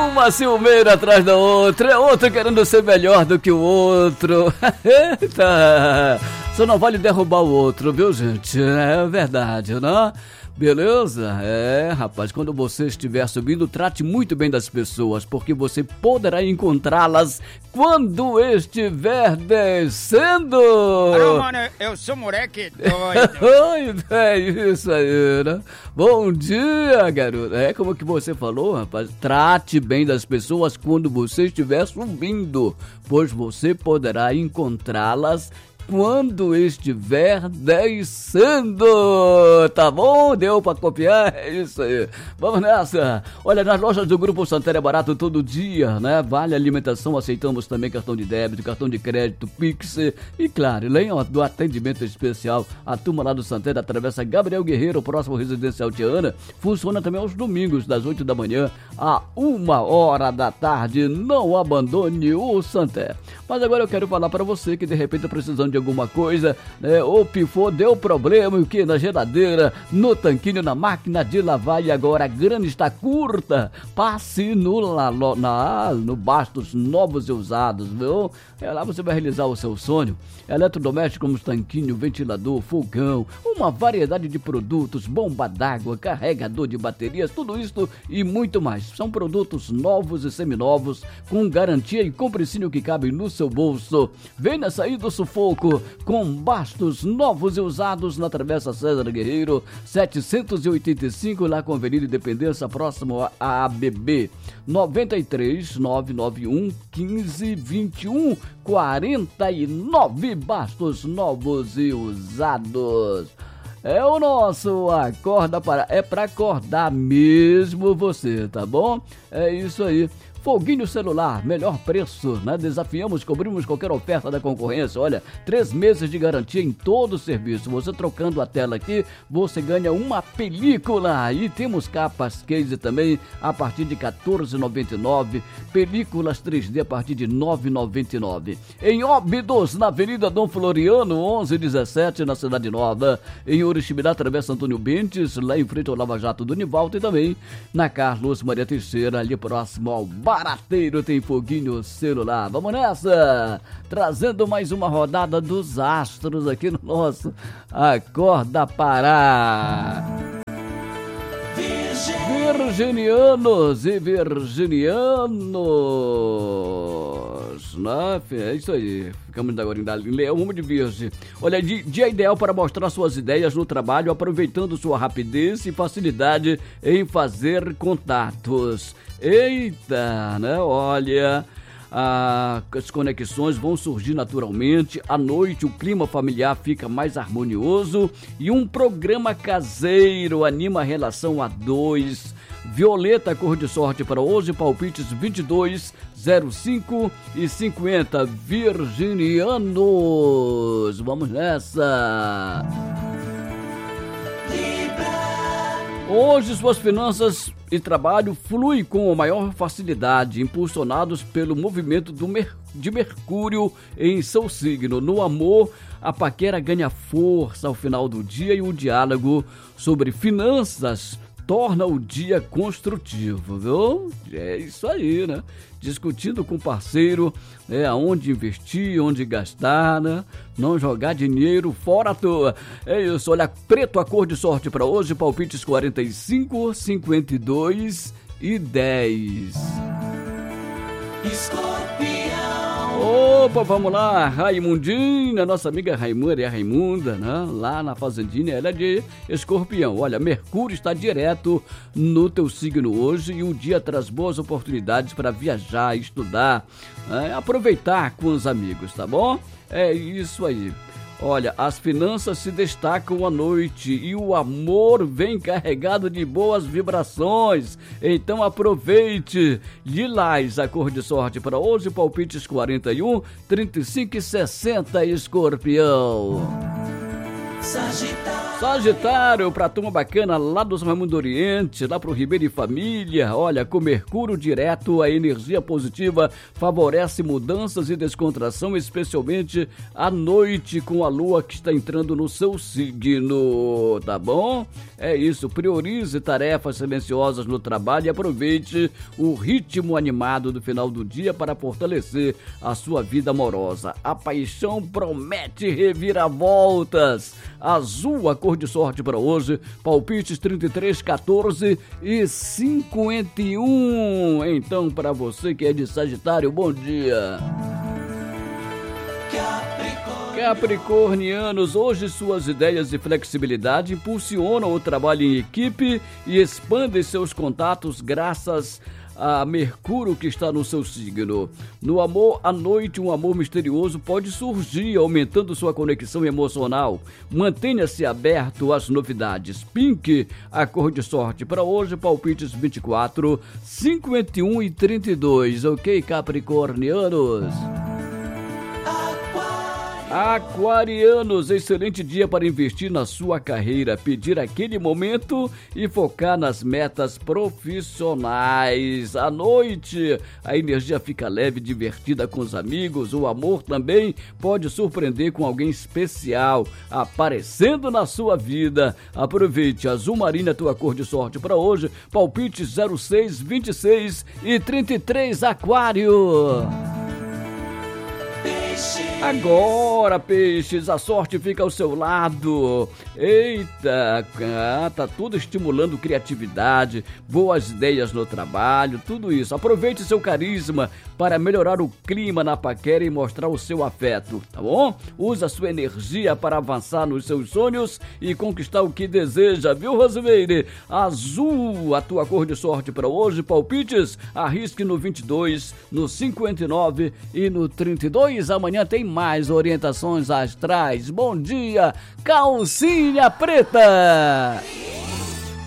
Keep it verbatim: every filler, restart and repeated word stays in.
Uma ciumeira atrás da outra, é outra querendo ser melhor do que o outro. Eita! Só não vale derrubar o outro, viu, gente? É verdade, né? Beleza? É, rapaz, quando você estiver subindo, trate muito bem das pessoas, porque você poderá encontrá-las quando estiver descendo. Alô, mano, eu sou moleque doido. É isso aí, né? Bom dia, garoto. É como que você falou, rapaz? Trate bem das pessoas quando você estiver subindo, pois você poderá encontrá-las quando estiver descendo, tá bom? Deu pra copiar? É isso aí. Vamos nessa. Olha, nas lojas do Grupo Santander é barato todo dia, né? Vale alimentação, aceitamos também cartão de débito, cartão de crédito, Pix e, claro, além do atendimento especial, a turma lá do Santander atravessa Gabriel Guerreiro, próximo residencial Tiana, funciona também aos domingos, das oito da manhã a uma hora da tarde. Não abandone o Santander. Mas agora eu quero falar pra você que de repente tá precisando de alguma coisa, né? Ou pifou, deu problema, o que? Na geladeira, no tanquinho, na máquina de lavar, e agora a grana está curta. Passe no, la, na, no Bastos Novos e Usados, viu? É lá você vai realizar o seu sonho. Eletrodomésticos como tanquinho, ventilador, fogão, uma variedade de produtos, bomba d'água, carregador de baterias, tudo isso e muito mais. São produtos novos e seminovos, com garantia e com precinho que cabe no seu bolso. Venha sair do sufoco com Bastos Novos e Usados na Travessa César Guerreiro, setecentos e oitenta e cinco, lá com Avenida Independência, próximo a A B B. noventa e três, nove nove um, quinze, vinte e um, quarenta e nove. Bastos Novos e Usados. É o nosso Acorda para... É pra acordar mesmo você, tá bom? É isso aí. Foguinho celular, melhor preço, né? Desafiamos, cobrimos qualquer oferta da concorrência. Olha, três meses de garantia em todo o serviço. Você trocando a tela aqui, você ganha uma película. E temos capas case também a partir de quatorze reais e noventa e nove centavos. Películas três D a partir de nove reais e noventa e nove centavos. Em Óbidos, na Avenida Dom Floriano, onze dezessete, na Cidade Nova. Em Oriximiná, Travessa Antônio Bentes, lá em frente ao Lava Jato do Nivaldo. E também na Carlos Maria Teixeira, ali próximo ao Barateiro, tem foguinho celular. Vamos nessa! Trazendo mais uma rodada dos astros aqui no nosso Acorda Pará. Virginianos e virginianos, né? É isso aí. Ficamos agora em Leão, rumo de Virgem. Olha, dia ideal para mostrar suas ideias no trabalho, aproveitando sua rapidez e facilidade em fazer contatos. Eita, né? Olha, ah, as conexões vão surgir naturalmente. À noite o clima familiar fica mais harmonioso e um programa caseiro anima a relação a dois. Violeta, cor de sorte para hoje, palpites vinte e dois, zero cinco e cinquenta. Virginianos, vamos nessa! Hoje suas finanças e trabalho fluem com a maior facilidade, impulsionados pelo movimento do mer- de Mercúrio em seu signo. No amor, a paquera ganha força ao final do dia e o diálogo sobre finanças torna o dia construtivo, viu? É isso aí, né? Discutindo com o parceiro, né, aonde investir, onde gastar, né? Não jogar dinheiro fora à toa. É isso, olha, preto a cor de sorte para hoje, palpites quarenta e cinco, cinquenta e dois e dez. Escorpião. Opa, vamos lá, Raimundinha, nossa amiga Raimunda e a Raimunda, né? Lá na Fazendinha, ela é de Escorpião. Olha, Mercúrio está direto no teu signo hoje e o dia traz boas oportunidades para viajar, estudar, né? Aproveitar com os amigos, tá bom? É isso aí. Olha, as finanças se destacam à noite e o amor vem carregado de boas vibrações. Então aproveite. Lilás, a cor de sorte para hoje, palpites quarenta e um, trinta e cinco e sessenta, Escorpião. Sagitário. Sagitário, pra turma bacana lá do Raimundo Oriente, lá pro Ribeiro e Família. Olha, com Mercúrio direto, a energia positiva favorece mudanças e descontração, especialmente à noite com a lua que está entrando no seu signo, tá bom? É isso, priorize tarefas silenciosas no trabalho e aproveite o ritmo animado do final do dia para fortalecer a sua vida amorosa. A paixão promete reviravoltas. Azul, a cor de sorte para hoje, palpites trinta e três, quatorze e cinquenta e um. Então, para você que é de Sagitário, bom dia. Capricornianos, hoje suas ideias de flexibilidade impulsionam o trabalho em equipe e expandem seus contatos graças a Mercúrio que está no seu signo. No amor, à noite, um amor misterioso pode surgir, aumentando sua conexão emocional. Mantenha-se aberto às novidades. Pink, a cor de sorte para hoje, palpites vinte e quatro, cinquenta e um e trinta e dois. Ok, Capricornianos? Aquarianos, excelente dia para investir na sua carreira, pedir aquele momento e focar nas metas profissionais. À noite, a energia fica leve, divertida com os amigos. O amor também pode surpreender com alguém especial aparecendo na sua vida. Aproveite. Azul marinho, a tua cor de sorte para hoje, palpite zero seis, vinte e seis e trinta e três, Aquário. Agora, peixes, a sorte fica ao seu lado. Eita, ah, tá tudo estimulando criatividade, boas ideias no trabalho, tudo isso. Aproveite seu carisma para melhorar o clima na paquera e mostrar o seu afeto, tá bom? Use a sua energia para avançar nos seus sonhos e conquistar o que deseja, viu, Rosimeire? Azul, a tua cor de sorte para hoje, palpites, arrisque no vinte e dois, no cinquenta e nove e no trinta e dois. Amanhã tem mais orientações astrais. Bom dia, calcinha preta!